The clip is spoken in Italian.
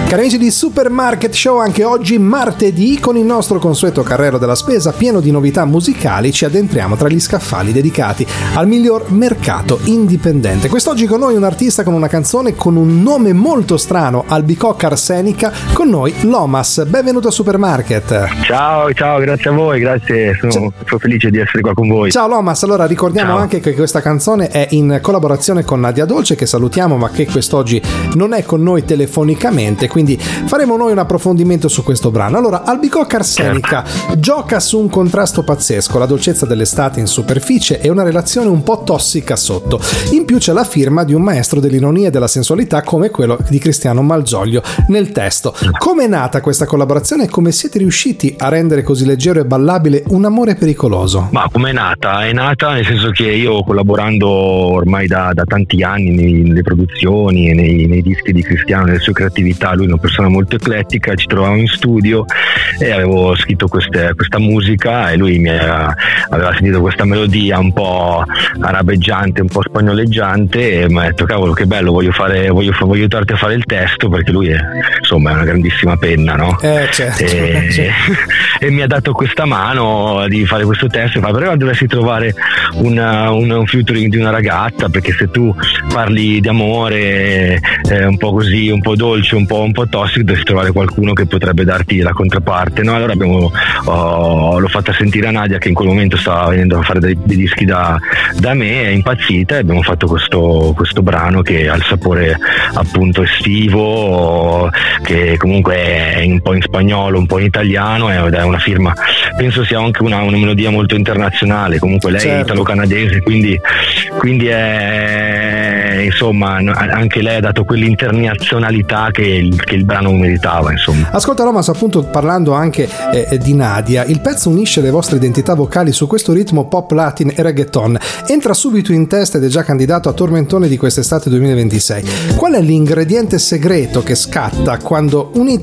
Cari amici di Supermarket Show, anche oggi martedì con il nostro consueto carrello della spesa pieno di novità musicali ci addentriamo tra gli scaffali dedicati al miglior mercato indipendente. Quest'oggi con noi un artista con una canzone con un nome molto strano, albicocca arsenica, con noi Lomas. Benvenuto a Supermarket. Ciao, grazie a voi, grazie, sono felice di essere qua con voi. Ciao Lomas, allora ricordiamo anche che questa canzone è in collaborazione con Nadia Dolce, che salutiamo ma che quest'oggi non è con noi telefonicamente, quindi faremo noi un approfondimento su questo brano. Allora, albicocca arsenica gioca su un contrasto pazzesco, la dolcezza dell'estate in superficie e una relazione un po' tossica sotto. In più c'è la firma di un maestro dell'ironia e della sensualità come quello di Cristiano Malgioglio nel testo. Come è nata questa collaborazione e come siete riusciti a rendere così leggero e ballabile un amore pericoloso? Ma come è nata? È nata nel senso che io, collaborando ormai da tanti anni nelle produzioni e nei dischi di Cristiano, nelle sue creatività, lui è una persona molto eclettica, ci trovavamo in studio e avevo scritto questa musica e lui aveva sentito questa melodia un po' arabeggiante, un po' spagnoleggiante e mi ha detto: cavolo, che bello, voglio aiutarti a fare il testo, perché lui è una grandissima penna, no? Certo. E mi ha dato questa mano di fare questo testo e fa: però dovresti trovare un featuring di una ragazza, perché se tu parli di amore un po' così, un po' dolce, un po' tossico, dovresti trovare qualcuno che potrebbe darti la controparte, no? Allora l'ho fatta sentire a Nadia, che in quel momento stava venendo a fare dei dischi da me, è impazzita e abbiamo fatto questo brano che ha il sapore appunto estivo, che comunque è un po' in spagnolo, un po' in italiano, ed è una firma, penso sia anche una melodia molto internazionale, comunque lei è italo-canadese, quindi è, insomma, anche lei ha dato quell'internazionalità che il brano meritava, insomma. Ascolta Lomas, appunto parlando anche di Nadia, il pezzo unisce le vostre identità vocali su questo ritmo pop, latin e reggaeton, entra subito in testa ed è già candidato a tormentone di quest'estate 2026. Qual è l'ingrediente segreto che scatta quando unite